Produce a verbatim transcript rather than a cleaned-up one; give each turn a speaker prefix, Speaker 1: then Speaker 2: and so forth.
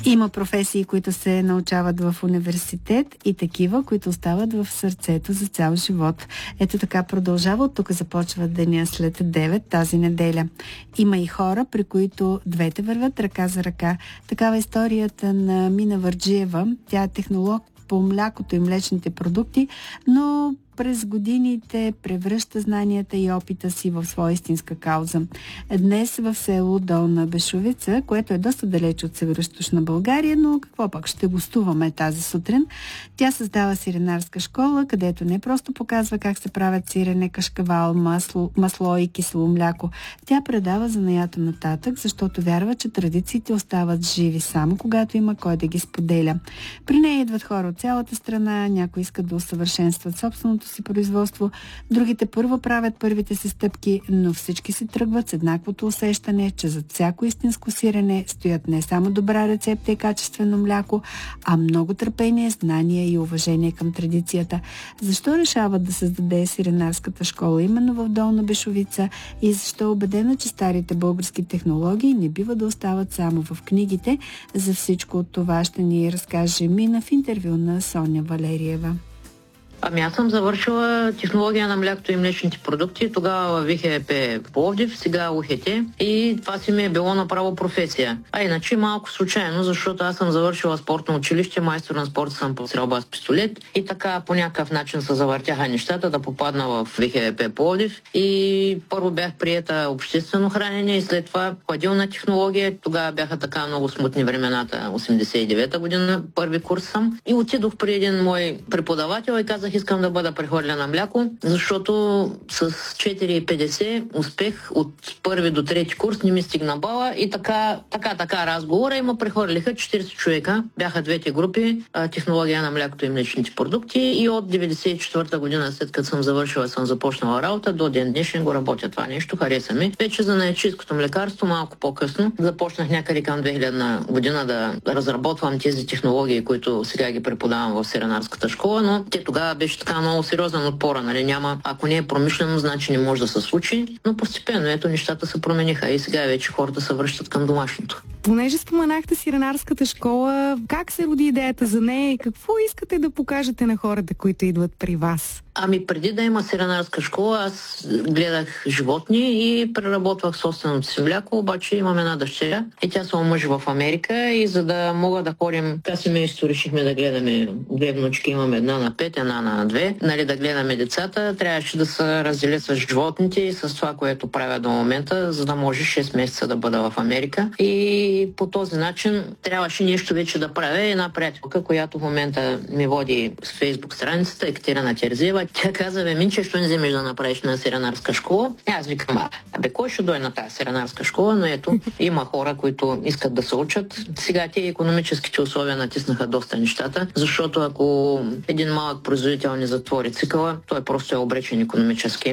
Speaker 1: Има професии, които се научават в университет и такива, които остават в сърцето за цял живот. Ето така продължава. От тук започва деня след девет тази неделя. Има и хора, при които двете върват ръка за ръка. Такава е историята на Мина Върджиева. Тя е технолог по млякото и млечните продукти, но през годините превръща знанията и опита си в своя истинска кауза. Днес в село Долна Бешовица, което е доста далеч от североизточна България, но какво пък ще гостуваме тази сутрин. Тя създава сиренарска школа, където не просто показва как се правят сирене, кашкавал, масло, масло и кисело мляко. Тя предава занаята нататък, защото вярва, че традициите остават живи само когато има кой да ги споделя. При нея идват хора от цялата страна, някои искат да усъвършенстват собственото си производство, другите първо правят първите си стъпки, но всички се тръгват с еднаквото усещане, че зад всяко истинско сирене стоят не само добра рецепта и качествено мляко, а много търпение, знания и уважение към традицията. Защо решават да създаде сиренарската школа именно в Долна Бешовица и защо е убедена, че старите български технологии не бива да остават само в книгите? За всичко от това ще ни разкаже Мина в интервю на Соня Валериева.
Speaker 2: Ами аз съм завършила технология на млякото и млечните продукти, тогава в ВХЕП Пловдив, сега УХТ, и това си ми е било направо професия. А иначе малко случайно, защото аз съм завършила спортно училище, майстор на спорта съм по стрелба с пистолет и така по някакъв начин се завъртяха нещата да попадна в ВХЕП Пловдив и първо бях приета обществено хранене и след това хладилна технология. Тогава бяха така много смутни времената, осемдесет и девета година, първи курс съм и отидох при един мой преподавател и казах: искам да бъда прехвърлена на мляко, защото с четири и петдесет успех от първи до трети курс не ми стигна бала и така, така, така разговора и ме прехвърлиха четиридесет човека. Бяха двете групи, технология на млякото и млечните продукти и от деветдесет и четвърта година, след като съм завършила, съм започнала работа, до ден днешен го работя това нещо, хареса ми. Вече за наечисткото млекарство малко по-късно започнах някъде към две хиляда година да разработвам тези технологии, които сега ги преподавам в сиренарската школа, но те тогава беше така много сериозен отпора, нали? Няма, ако не е промишлено, значи не може да се случи, но постепенно ето нещата се промениха и сега вече хората се връщат към домашното.
Speaker 3: Понеже споменахте сиренарската школа, как се роди идеята за нея и какво искате да покажете на хората, които идват при вас?
Speaker 2: Ами преди да има сиренарска школа, аз гледах животни и преработвах собственото си мляко, обаче имам една дъщеря и тя се омъжи в Америка и за да мога да ходим, така семейство решихме да гледаме две внучки, имаме една на пет, една на две, нали, да гледаме децата, трябваше да се разделя с животните и с това, което правя до момента, за да може шест месеца да бъда в Америка и по този начин трябваше нещо вече да правя. Една приятелка, която в момента ми води с Фейсбук страницата, Екатерина Терзиева, тя каза: бе, Минче, що не вземеш да направиш на сиренарска школа? И аз викам: а, бе, кой ще дойде на тази сиренарска школа? Но ето, има хора, които искат да се учат. Сега те икономическите условия натиснаха доста нещата, защото ако един малък производител не затвори цикъла, той просто е обречен икономически.